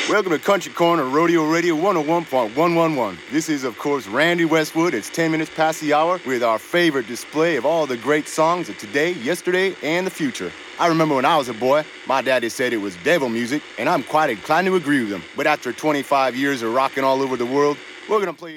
Welcome to Country Corner Rodeo Radio 101.111. This is, of course, Randy Westwood. It's 10 minutes past the hour with our favorite display of all the great songs of today, yesterday, and the future. I remember when I was a boy, my daddy said it was devil music, and I'm quite inclined to agree with him. But after 25 years of rocking all over the world, we're going to play...